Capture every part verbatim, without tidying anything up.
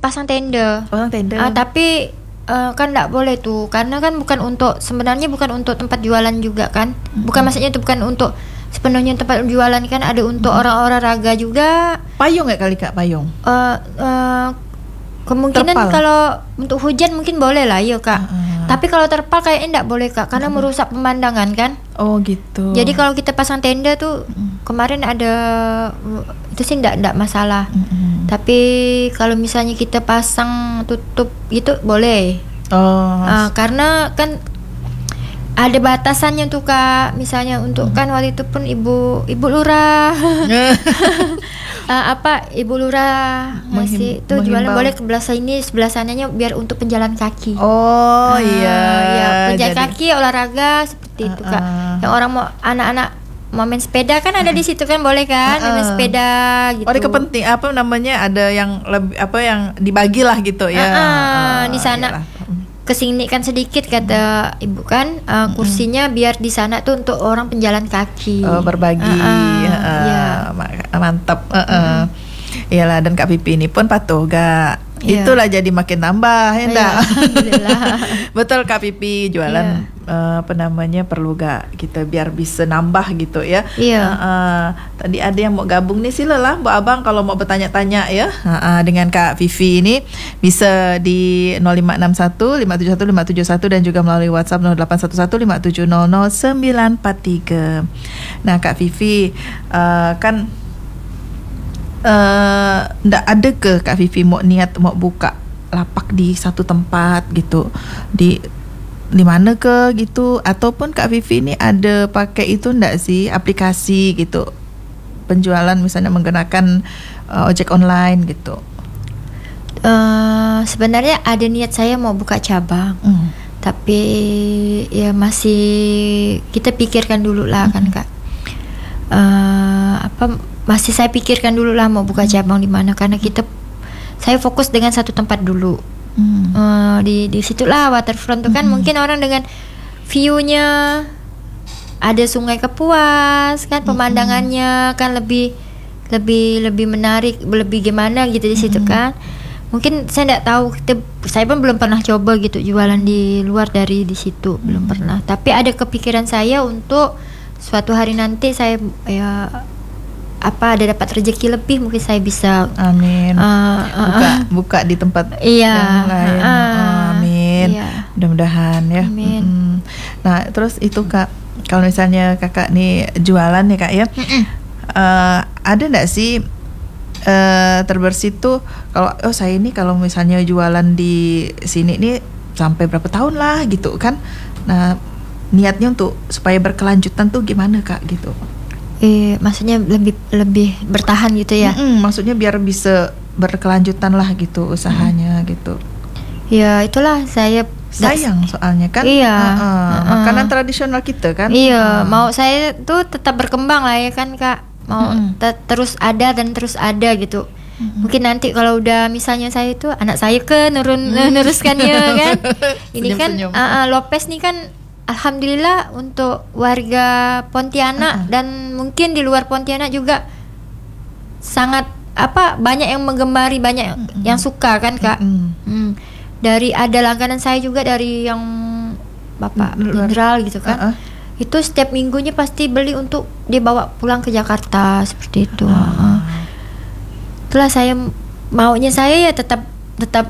pasang tenda. Pasang tenda. Uh, tapi uh, kan nggak boleh tuh, karena kan bukan untuk, sebenarnya bukan untuk tempat jualan juga kan. Mm-hmm. Bukan, maksudnya itu bukan untuk sepenuhnya tempat jualan, kan ada untuk mm-hmm. orang olahraga juga. Payung nggak kali Kak, payung? Uh, uh, kemungkinan terpal. Kalau untuk hujan mungkin boleh lah ya Kak. Uh-huh. Tapi kalau terpal kayaknya enggak boleh Kak, karena uh-huh. merusak pemandangan kan. Oh gitu. Jadi kalau kita pasang tenda tuh uh-huh. kemarin ada, itu sih enggak enggak masalah. Uh-huh. Tapi kalau misalnya kita pasang tutup gitu boleh. Oh. Uh, karena kan ada batasannya tuh Kak. Misalnya untuk uh-huh. kan waktu itu pun ibu ibu lurah uh, apa ibu lurah masih tuh jualan boleh ke sebelah sini, sebelah sananya biar untuk penjalan kaki. Oh uh, iya. Ya penjalan kaki, olahraga seperti uh, itu Kak. Uh. Yang orang mau, anak-anak mau main sepeda kan ada uh. di situ kan, boleh kan uh, uh. main sepeda gitu. Oh, ada kepenting apa namanya, ada yang lebih apa yang dibagilah gitu ya. Uh, uh, uh, di sana. Iyalah. Kesini kan sedikit kata ibu kan, uh, kursinya mm-hmm. biar di sana tuh untuk orang penjalan kaki. Oh, berbagi. Uh-uh. Uh, ya. Mantap. Uh-uh. Mm-hmm. Iyalah, dan Kak Pipi ini pun patuh gak. Yeah. Itulah jadi makin nambah ya enggak? Alhamdulillah. Betul Kak Pipi, jualan yeah. uh, apa namanya perlu gak kita biar bisa nambah gitu ya. Iya. Yeah. Uh, uh, tadi ada yang mau gabung nih, silalah Bu Abang kalau mau bertanya-tanya ya. Uh, uh, dengan Kak Vivi ini bisa di nol lima enam satu lima tujuh satu lima tujuh satu dan juga melalui WhatsApp nol delapan satu satu lima tujuh nol nol sembilan empat tiga. Nah Kak Vivi, uh, kan Uh, ndak ada ke Kak Vivi mau niat mau buka lapak di satu tempat gitu, di di mana ke gitu, ataupun Kak Vivi ini ada pakai itu ndak sih aplikasi gitu penjualan misalnya menggunakan uh, ojek online gitu? Uh, sebenarnya ada niat saya mau buka cabang, mm. tapi ya masih kita pikirkan dulu lah, mm. kan Kak. Uh, apa masih saya pikirkan dulu lah mau buka cabang di mana, karena kita saya fokus dengan satu tempat dulu. Mm. Uh, di di situlah waterfront tuh kan, mm-hmm. mungkin orang dengan view-nya ada Sungai Kapuas kan, pemandangannya mm-hmm. kan lebih lebih lebih menarik, lebih gimana gitu di situ mm-hmm. kan. Mungkin saya tidak tahu, kita, saya pun belum pernah coba gitu jualan di luar dari di situ, mm-hmm. belum pernah. Tapi ada kepikiran saya untuk suatu hari nanti saya ya apa ada dapat rezeki lebih, mungkin saya bisa amin uh, buka uh, buka di tempat iya, yang lain. Uh, oh, amin iya. Mudah-mudahan ya. Amin. Mm-hmm. Nah terus itu Kak, kalau misalnya Kakak nih jualan ya Kak ya, uh, ada nggak sih uh, terbersit tuh kalau oh saya ini kalau misalnya jualan di sini nih sampai berapa tahun lah gitu kan. Nah niatnya untuk supaya berkelanjutan tuh gimana Kak gitu? Eh, maksudnya lebih lebih bertahan gitu ya? Mm-mm, maksudnya biar bisa berkelanjutan lah gitu usahanya mm. gitu. Ya itulah saya sayang soalnya kan. Iya. Uh-uh, uh-uh. Makanan tradisional kita kan. Iya. Uh. Mau saya tuh tetap berkembang lah ya kan Kak. Mau te- terus ada dan terus ada gitu. Mm-hmm. Mungkin nanti kalau udah misalnya saya itu anak saya ke nurun mm. neruskannya kan. Ini kan uh, uh, Lopez nih kan. Alhamdulillah untuk warga Pontianak uh-uh. dan mungkin di luar Pontianak juga sangat apa banyak yang menggemari, banyak uh-uh. yang suka kan Kak. Uh-uh. Hmm. Dari ada langganan saya juga dari yang Bapak Jenderal gitu kan. Uh-uh. Itu setiap minggunya pasti beli untuk dibawa pulang ke Jakarta seperti itu. Uh-uh. Uh. Itulah saya maunya saya ya tetap tetap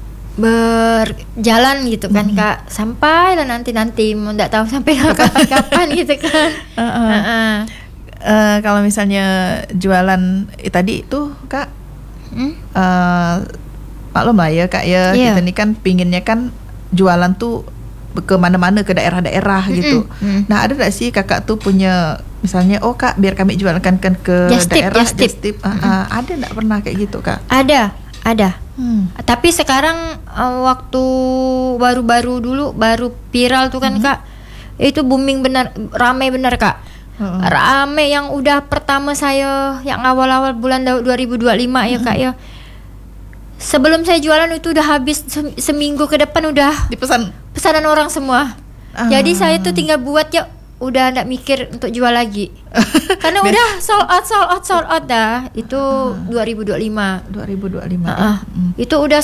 berjalan gitu kan mm-hmm. Kak, sampai lah nanti-nanti mau nggak tahu sampai kapan-kapan gitu kan. Uh-uh. Uh-uh. Uh, kalau misalnya jualan eh, tadi itu Kak, hmm? uh, maklum lah ya Kak ya, yeah. kita ini kan pinginnya kan jualan tuh ke mana-mana, ke daerah-daerah mm-hmm. gitu. Mm-hmm. Nah ada nggak sih Kakak tuh punya misalnya oh Kak biar kami jualkan kan ke just daerah, just tip. Just tip. Uh, uh, mm-hmm. Ada nggak pernah kayak gitu Kak? Ada. Ada, hmm. tapi sekarang uh, waktu baru-baru dulu baru viral tuh kan hmm. Kak, itu booming benar, ramai benar Kak, hmm. ramai yang udah pertama saya yang awal-awal bulan dua ribu dua puluh lima hmm. ya Kak ya, sebelum saya jualan itu udah habis seminggu ke depan udah dipesan pesanan orang semua, ah. jadi saya tuh tinggal buat ya. Udah nggak mikir untuk jual lagi karena udah sold out sold out sold out dah itu uh-huh. dua ribu dua puluh lima dua ribu dua puluh lima uh-uh. mm. itu udah